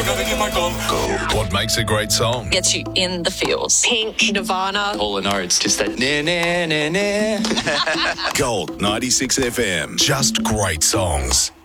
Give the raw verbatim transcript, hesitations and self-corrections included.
Gotta get my gold. Gold. What makes a great song? Gets you in the feels. Pink, Nirvana. Hall and Oates, just that na na na na. Gold ninety-six F M. Just great songs.